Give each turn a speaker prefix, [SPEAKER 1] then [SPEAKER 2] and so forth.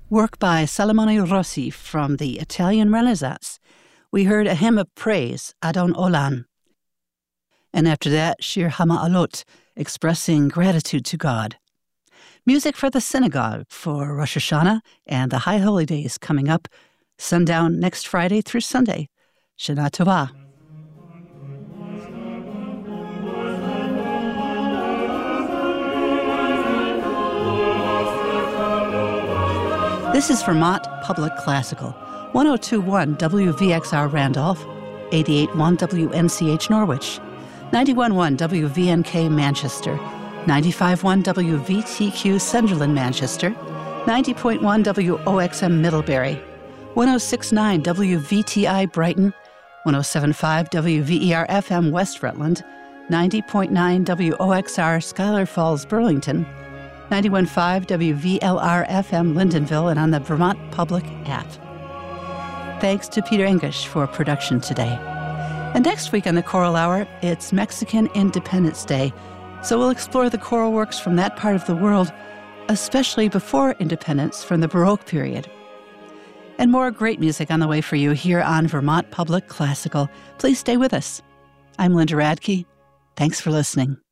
[SPEAKER 1] work by Salomone Rossi from the Italian Renaissance. We heard a hymn of praise, Adon Olam. And after that, Shir Hama'alot, expressing gratitude to God. Music for the synagogue for Rosh Hashanah and the High Holy Days coming up, sundown next Friday through Sunday. Shana Tova. This is Vermont Public Classical, 102.1 WVXR Randolph, 88.1 WNCH Norwich, 91.1 WVNK Manchester, 95.1 WVTQ Sunderland Manchester, 90.1 WOXM Middlebury, 106.9 WVTI Brighton, 107.5 WVER FM West Rutland, 90.9 WOXR Schuyler Falls Burlington, 91.5 WVLR FM Lindenville, and on the Vermont Public app. Thanks to Peter English for production today. And next week on the Choral Hour, it's Mexican Independence Day, so we'll explore the choral works from that part of the world, especially before independence from the Baroque period. And more great music on the way for you here on Vermont Public Classical. Please stay with us. I'm Linda Radke. Thanks for listening.